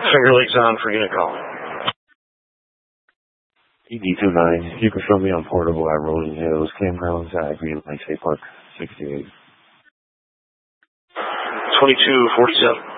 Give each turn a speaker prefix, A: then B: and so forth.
A: Finger Lakes on for unit call.
B: ED29, you can show me on portable at Rolling Hills Campgrounds at Green Lake State Park 68.
A: 2247.